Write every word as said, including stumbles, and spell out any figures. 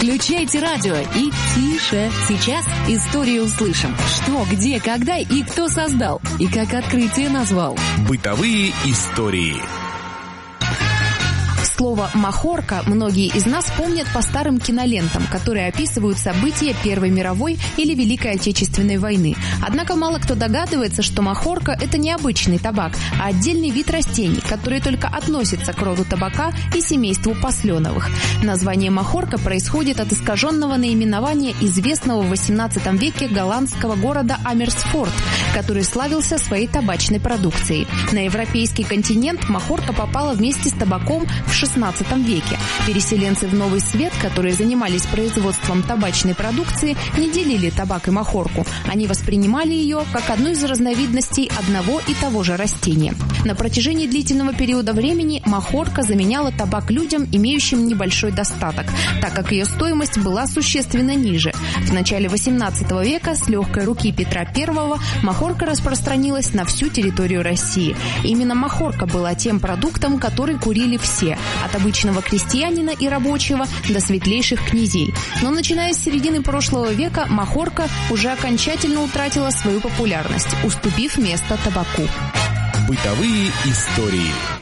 Включайте радио и тише. Сейчас историю услышим. Что, где, когда и кто создал. И как открытие назвал. Бытовые истории. Слово «махорка» многие из нас помнят по старым кинолентам, которые описывают события Первой мировой или Великой Отечественной войны. Однако мало кто догадывается, что махорка – это не обычный табак, а отдельный вид растений, которые только относятся к роду табака и семейству посленовых. Название махорка происходит от искаженного наименования известного в восемнадцатом веке голландского города Амерсфорд, который славился своей табачной продукцией. На европейский континент махорка попала вместе с табаком в шестнадцатом веке. Переселенцы в Новый Свет, которые занимались производством табачной продукции, не делили табак и махорку. Они воспринимали ее как одну из разновидностей одного и того же растения. На протяжении длительного периода времени махорка заменяла табак людям, имеющим небольшой достаток, так как ее стоимость была существенно ниже. В начале восемнадцатого века с легкой руки Петра Первого махорка распространилась на всю территорию России. Именно махорка была тем продуктом, который курили все, от обычного крестьянина и рабочего до светлейших князей. Но начиная с середины прошлого века махорка уже окончательно утратила свою популярность, уступив место табаку. Бытовые истории.